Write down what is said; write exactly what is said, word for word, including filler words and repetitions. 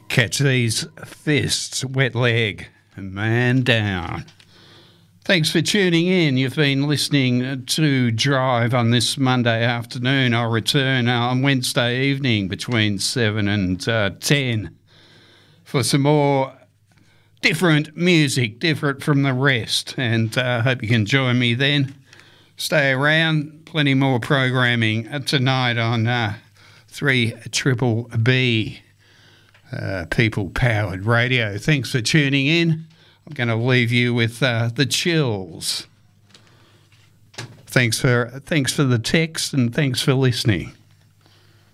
Catch these fists, wet leg, and man down. Thanks for tuning in. You've been listening to Drive on this Monday afternoon. I'll return on Wednesday evening between seven and uh, ten for some more different music, different from the rest. And I uh, hope you can join me then. Stay around. Plenty more programming tonight on uh, three Triple B. Uh, people-powered radio. Thanks for tuning in. I'm going to leave you with uh, the Chills. Thanks for thanks for the text and thanks for listening.